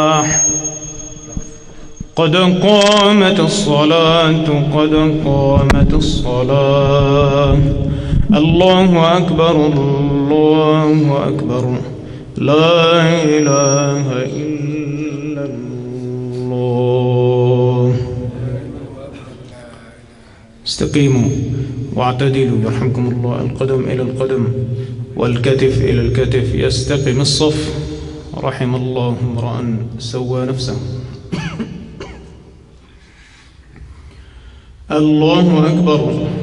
قد قامت الصلاة قد قامت الصلاة. الله أكبر الله أكبر، لا إله إلا الله. استقيموا واعتدلوا يرحمكم الله. القدم إلى القدم والكتف إلى الكتف، يستقم الصف. رحم الله امرأ سوى نفسه. الله أكبر.